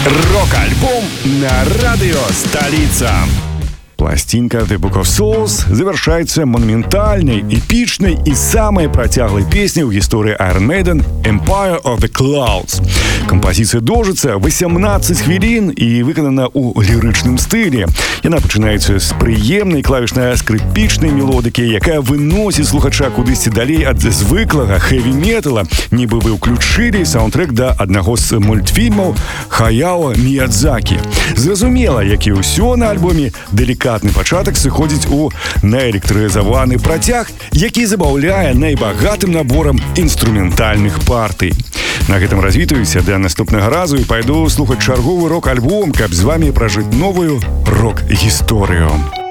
Рок-альбом на радио «Столица». Пластинка The Book of Souls завершается монументальной, эпичной и самой протяглой песней в истории Iron Maiden «Empire of the Clouds». Композиция доўжыцца 18 хвілін і выканана ў лірычным стылі. Яна пачынаецца з прыемнай клавішнай скрыпічнай мелодыкі, якая выносіць слухача кудысьці далей ад звыклага хэві-метала, нібы вы ўключылі саундтрэк да аднаго з мультфільмаў Хаяо Міядзакі. Зразумела, як і ўсё на альбоме, делікатны пачатак сыходзіць у наэлектрызаваны працяг, які забаўляе найбагатым наборам інструментальных партый. На гэтым развітаюся да наступнага разу і пайду слухаць чарговы рок-альбом, каб з вамі пражыць новую рок-гісторыю.